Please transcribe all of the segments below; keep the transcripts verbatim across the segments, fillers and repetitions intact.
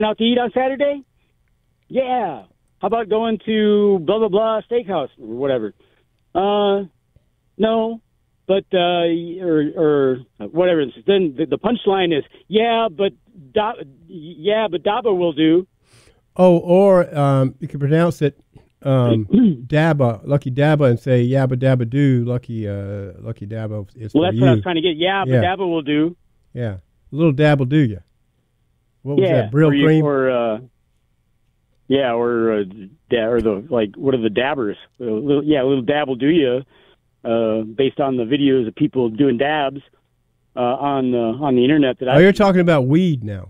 out to eat on Saturday? Yeah. How about going to blah, blah, blah steakhouse or whatever? Uh, no. But, uh, or, or whatever. Then the, the punchline is, yeah, but, da, yeah, but Daba will do. Oh, or um, you can pronounce it um, Daba, Lucky Daba, and say Yabba Dabba Do, Lucky uh, Lucky Daba is Well, for that's you. what I was trying to get. Yeah, but Yeah. Daba will do. Yeah, a little dab will do you. What was Yeah, that, Brill or you- cream? Or, uh, yeah, or, uh, da- or the, like, what are the dabbers? A little, yeah, a little dab will do you, uh, based on the videos of people doing dabs uh, on, uh, on the internet. That Oh, I you're talking about weed now.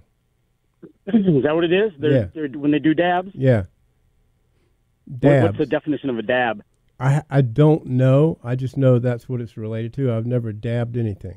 Is that what it is? They're, Yeah. they're, when they do dabs? Yeah. What- Dabs. What's the definition of a dab? I I don't know. I just know that's what it's related to. I've never dabbed anything.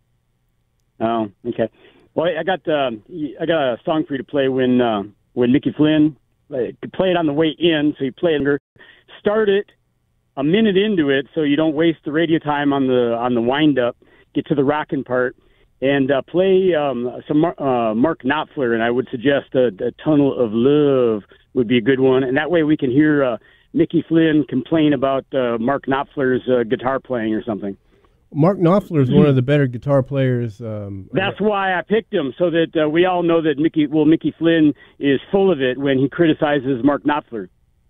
Oh, okay. Well, I got um, I got a song for you to play when uh, when Mickey Flynn uh, play it on the way in. So you play it, start it a minute into it, so you don't waste the radio time on the on the wind up. Get to the rocking part and uh, play um, some Mar- uh, Mark Knopfler. And I would suggest a, a Tunnel of Love would be a good one. And that way we can hear uh, Mickey Flynn complain about uh, Mark Knopfler's uh, guitar playing or something. Mark Knopfler is one of the better guitar players. Um, That's why I picked him, so that uh, we all know that Mickey, well, Mickey Flynn is full of it when he criticizes Mark Knopfler.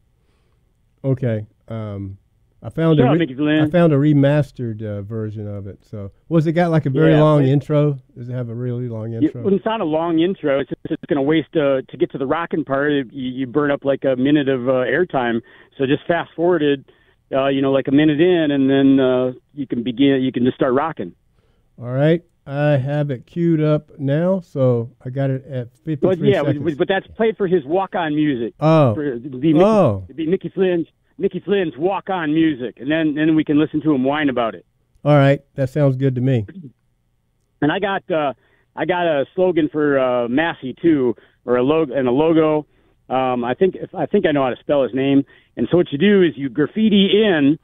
Okay. Um, I found Shut a up, re- Mickey Flynn. I found a remastered uh, version of it. So, was it got like a very Yeah, long play- intro? Does it have a really long It, intro? well, it's not a long intro. It's just it's going to waste uh, to get to the rocking part. You, you burn up like a minute of uh, airtime. So just fast forwarded, uh, you know, like a minute in, and then uh, you can begin. You can just start rocking. All right. I have it queued up now, so I got it at fifty-three But yeah, seconds. but, but that's played for his walk-on music. Oh. For, it'd be Mickey, Oh. it'd be Mickey Flynn's Mickey Flynn's walk-on music, and then then we can listen to him whine about it. All right. That sounds good to me. And I got uh, I got a slogan for uh, Massey too, or a logo and a logo. Um, I think I think I know how to spell his name. And so what you do is you graffiti in,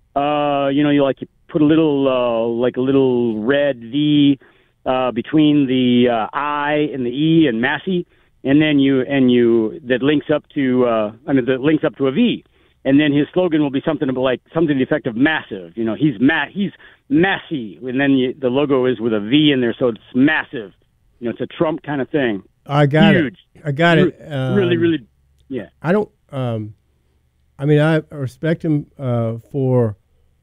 uh, you know, you like you put a little uh, like a little red V uh, between the uh, I and the E and Massey, and then you and you that links up to uh, I mean that links up to a V. And then his slogan will be something like something to the effect of massive. You know, he's ma- he's massy, and then you, the logo is with a V in there, so it's massive. You know, it's a Trump kind of thing. I got Huge. it. I got it. Re- Um, really, really, yeah. I don't. Um, I mean, I respect him uh, for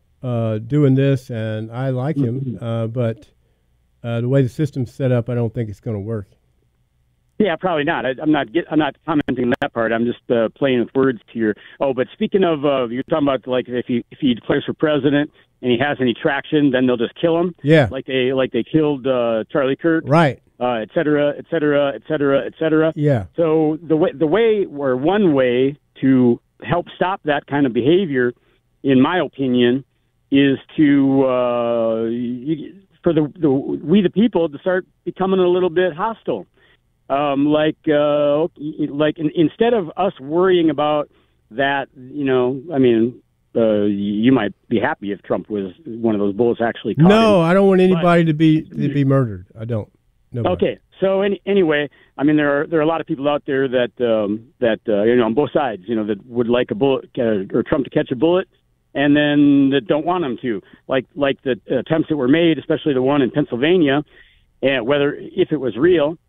uh, doing this, and I like him. Uh, but uh, the way the system's set up, I don't think it's going to work. Yeah, probably not. I, I'm not. Get, I'm not commenting on that part. I'm just uh, playing with words here. Oh, but speaking of, uh, you're talking about like if he if he declares for president and he has any traction, then they'll just kill him. Yeah. Like they like they killed uh, Charlie Kirk. Right. Uh, et cetera, et cetera, et cetera, et cetera. Yeah. So the way the way or one way to help stop that kind of behavior, in my opinion, is to uh, you, for the, the we the people to start becoming a little bit hostile. Um, like, uh, like in, instead of us worrying about that, you know, I mean, uh, you might be happy if Trump was one of those bullets actually caught No, him. I don't want anybody to be to be murdered. I don't. Nobody. Okay, so any, anyway, I mean, there are there are a lot of people out there that um, that uh, you know on both sides, you know, that would like a bullet uh, or Trump to catch a bullet, and then that don't want him to, like like the attempts that were made, especially the one in Pennsylvania, and whether if it was real.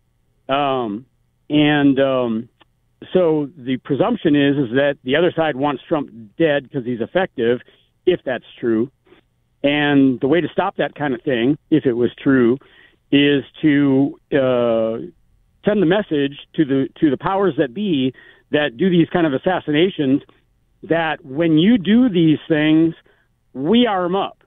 Um, and um, so the presumption is is that the other side wants Trump dead because he's effective, if that's true. And the way to stop that kind of thing, if it was true, is to uh, send the message to the to the powers that be that do these kind of assassinations that when you do these things, we arm up.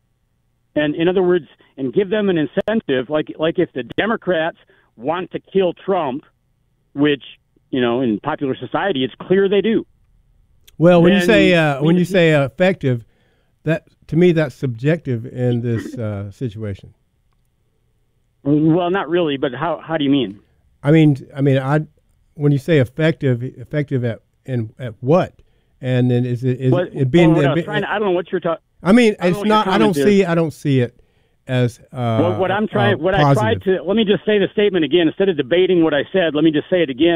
And in other words, and give them an incentive, like like if the Democrats want to kill Trump, which, you know, in popular society, it's clear they do. Well, when you Then say uh, when we- you say uh, effective, that to me that's subjective in this uh, situation. Well, not really, but how how do you mean? I mean, I mean, I when you say effective, effective at in at what? And then is it is What, it being? well, what I, was be- trying to- I don't know what you're talking. I mean, I don't know it's what your not. I don't comment is. see. I don't see it as. Uh, What, what I'm trying, uh, what I tried positive. to, let me just say the statement again. Instead of debating what I said, let me just say it again.